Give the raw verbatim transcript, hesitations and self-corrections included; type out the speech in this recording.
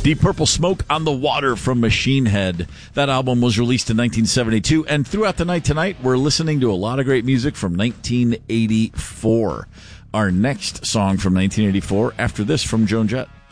Deep Purple, Smoke on the Water from Machine Head. That album was released in nineteen seventy-two, and throughout the night tonight, we're listening to a lot of great music from nineteen eighty-four. Our next song from nineteen eighty-four, after this from Joan Jett.